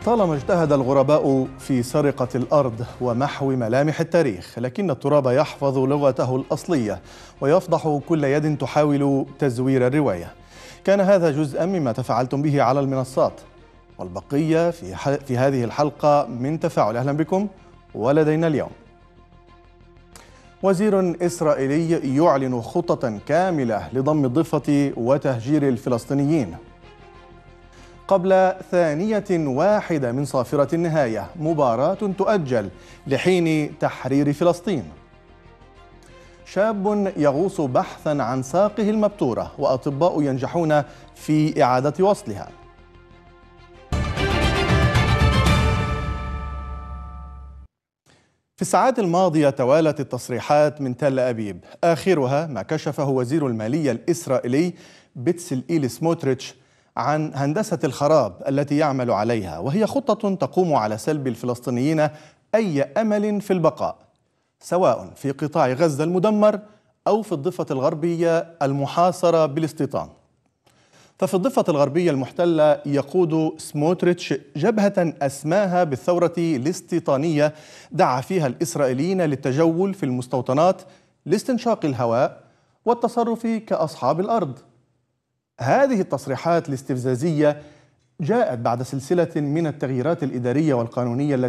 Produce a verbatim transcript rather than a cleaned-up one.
طالما اجتهد الغرباء في سرقة الأرض ومحو ملامح التاريخ، لكن التراب يحفظ لغته الأصلية ويفضح كل يد تحاول تزوير الرواية. كان هذا جزءا مما تفاعلتم به على المنصات، والبقية في, في هذه الحلقة من تفاعل. أهلا بكم. ولدينا اليوم وزير إسرائيلي يعلن خطة كاملة لضم الضفة وتهجير الفلسطينيين. قبل ثانية واحدة من صافرة النهاية، مباراة تؤجل لحين تحرير فلسطين. شاب يغوص بحثا عن ساقه المبتورة، وأطباء ينجحون في إعادة وصلها. في الساعات الماضية توالت التصريحات من تل أبيب، آخرها ما كشفه وزير المالية الإسرائيلي بتسلئيل سموتريتش عن هندسة الخراب التي يعمل عليها، وهي خطة تقوم على سلب الفلسطينيين أي أمل في البقاء، سواء في قطاع غزة المدمر أو في الضفة الغربية المحاصرة بالاستيطان. ففي الضفة الغربية المحتلة يقود سموتريتش جبهة أسماها بالثورة الاستيطانية، دعا فيها الإسرائيليين للتجول في المستوطنات لاستنشاق الهواء والتصرف كأصحاب الأرض. هذه التصريحات الاستفزازية جاءت بعد سلسلة من التغييرات الإدارية والقانونية التي